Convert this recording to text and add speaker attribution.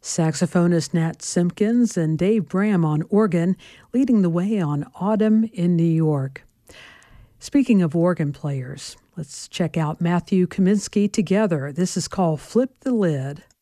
Speaker 1: Saxophonist Nat Simpkins and Dave Bram on organ, leading the way on Autumn in New York. Speaking of organ players, let's check out Matthew Kaminsky together. This is called Flip the Lid.